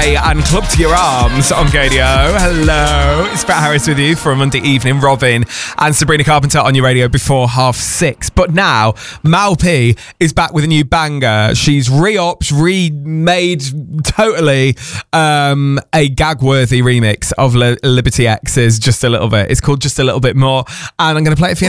Ray and Club to Your Arms on Gadio. Hello, it's Brett Harris with you for a Monday evening. Robin and Sabrina Carpenter on your radio before 6:30. But now, Mal P is back with a new banger. She's re-upped, remade totally a gag-worthy remix of Liberty X's Just a Little Bit. It's called Just a Little Bit More, and I'm going to play it for you.